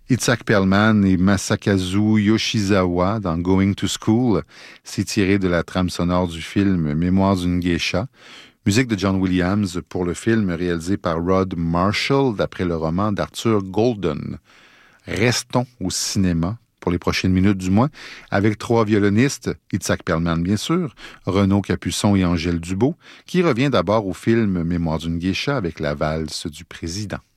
Itzhak Perlman et Masakazu Yoshizawa dans Going to School. C'est tiré de la trame sonore du film Mémoires d'une geisha. Musique de John Williams pour le film réalisé par Rod Marshall d'après le roman d'Arthur Golden. Restons au cinéma pour les prochaines minutes du moins avec 3 violonistes, Itzhak Perlman bien sûr, Renaud Capuçon et Angèle Dubeau, qui revient d'abord au film Mémoires d'une geisha avec la valse du président.